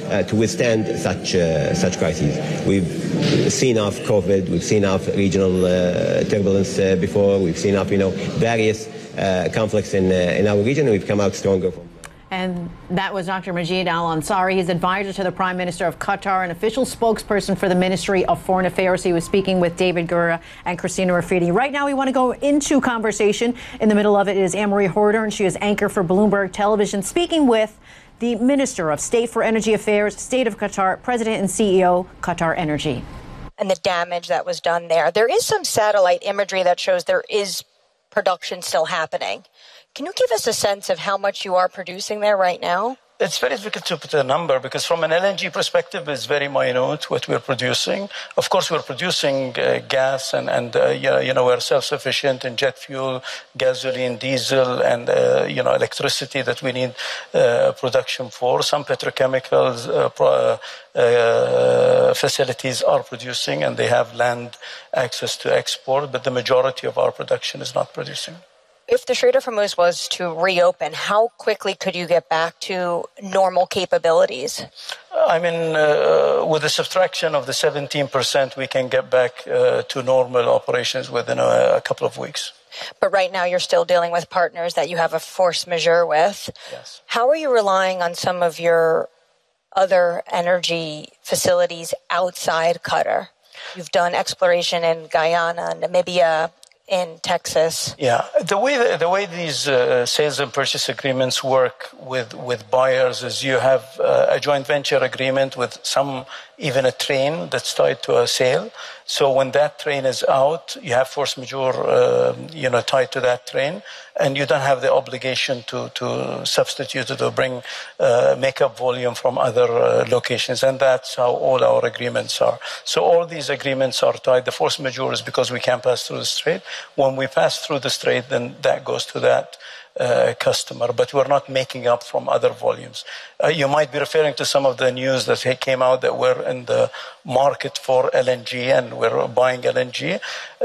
to withstand such crises. We've seen off COVID, we've seen off regional turbulence before, we've seen off various conflicts in our region, and we've come out stronger from. And that was Dr. Majid Al-Ansari. He's advisor to the Prime Minister of Qatar, an official spokesperson for the Ministry of Foreign Affairs. He was speaking with David Gura and Christina Rafidi. Right now, we want to go into conversation. In the middle of it is Anne-Marie Horder, and she is anchor for Bloomberg Television, speaking with the Minister of State for Energy Affairs, State of Qatar, President and CEO, Qatar Energy. And the damage that was done there. There is some satellite imagery that shows there is production still happening. Can you give us a sense of how much you are producing there right now? It's very difficult to put a number because from an LNG perspective, it's very minute what we're producing. Of course, we're producing gas and we're self-sufficient in jet fuel, gasoline, diesel, and, electricity that we need production for. Some petrochemicals facilities are producing and they have land access to export, but the majority of our production is not producing. If the Strait of Hormuz was to reopen, how quickly could you get back to normal capabilities? I mean, with the subtraction of the 17%, we can get back to normal operations within a couple of weeks. But right now you're still dealing with partners that you have a force majeure with. Yes. How are you relying on some of your other energy facilities outside Qatar? You've done exploration in Guyana, Namibia, in Texas. Yeah, the way these sales and purchase agreements work with buyers is you have a joint venture agreement with even a train that's tied to a sale. So when that train is out, you have force majeure, tied to that train, and you don't have the obligation to substitute it or bring make up volume from other locations. And that's how all our agreements are. So all these agreements are tied. The force majeure is because we can't pass through the strait. When we pass through the strait, then that goes to that customer, but we're not making up from other volumes. You might be referring to some of the news that came out that we're in the market for LNG and we're buying LNG.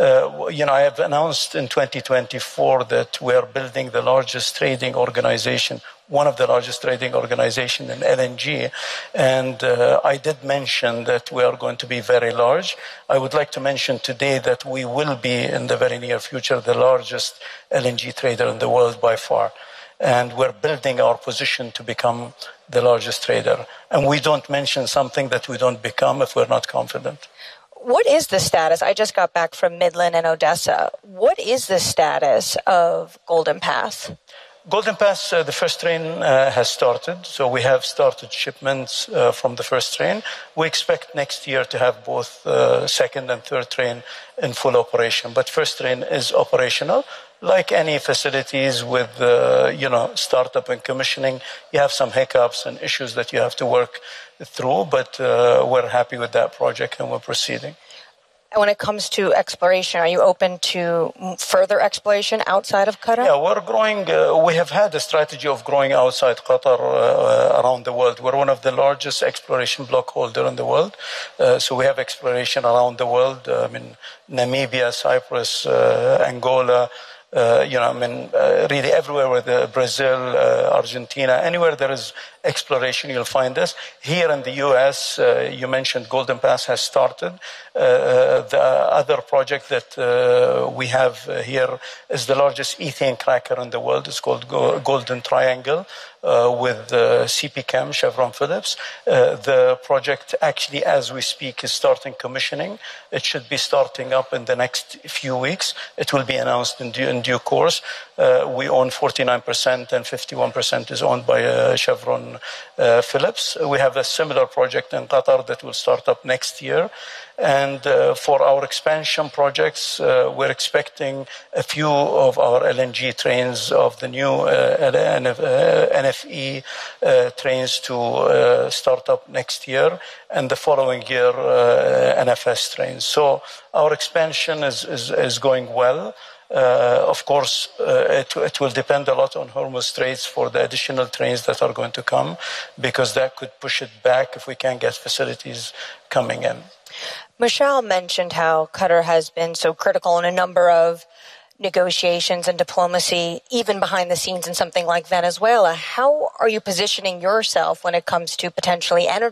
I have announced in 2024 that we are building the largest trading organization, one of the largest trading organizations in LNG. And I did mention that we are going to be very large. I would like to mention today that we will be in the very near future the largest LNG trader in the world by far. And we're building our position to become the largest trader. And we don't mention something that we don't become if we're not confident. What is the status? I just got back from Midland and Odessa. What is the status of Golden Pass? Golden Pass, the first train has started. So we have started shipments from the first train. We expect next year to have both second and third train in full operation. But first train is operational. Like any facilities with, startup and commissioning, you have some hiccups and issues that you have to work through. But we're happy with that project and we're proceeding. And when it comes to exploration, are you open to further exploration outside of Qatar? Yeah, we're growing. We have had a strategy of growing outside Qatar around the world. We're one of the largest exploration block holder in the world. So we have exploration around the world. Namibia, Cyprus, Angola, really everywhere with Brazil, Argentina, anywhere there is exploration, you'll find us. Here in the U.S., you mentioned Golden Pass has started. The other project that we have here is the largest ethane cracker in the world. It's called Golden Triangle with CP Chem, Chevron Phillips. The project actually, as we speak, is starting commissioning. It should be starting up in the next few weeks. It will be announced in due course. We own 49% and 51% is owned by Chevron Phillips. We have a similar project in Qatar that will start up next year. And for our expansion projects, we're expecting a few of our LNG trains of the new NFE trains to start up next year, and the following year NFS trains. So our expansion is going well. Of course, it will depend a lot on Hormuz Straits for the additional trains that are going to come, because that could push it back if we can't get facilities coming in. Mashal mentioned how Qatar has been so critical in a number of negotiations and diplomacy, even behind the scenes in something like Venezuela. How are you positioning yourself when it comes to potentially energy?